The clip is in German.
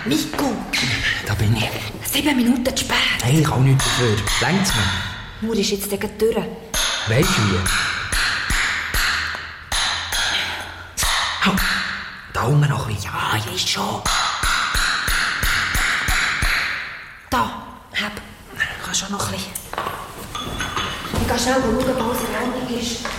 Nico! Da bin ich. 7 Minuten zu spät. Hey, ich kann nichts dafür. Längt's mir? Nur ist jetzt gleich durch. Weisst du wie? Hau! Da unten noch ein bisschen. Ja, ich weiß schon. Da, hab. Kannst schon noch ein bisschen. Ich gehe schnell schauen, ob alles in Ordnung ist.